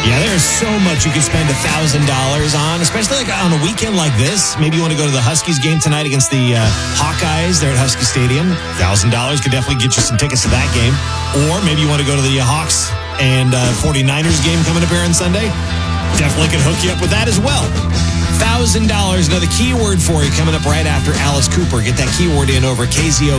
Yeah, there's so much you can spend $1,000 on, especially like on a weekend like this. Maybe you want to go to the Huskies game tonight against the Hawkeyes there at Husky Stadium. $1,000 could definitely get you some tickets to that game. Or maybe you want to go to the Hawks and 49ers game coming up here on Sunday. Definitely can hook you up with that as well. $1,000. Another keyword for you coming up right after Alice Cooper. Get that keyword in over KZO.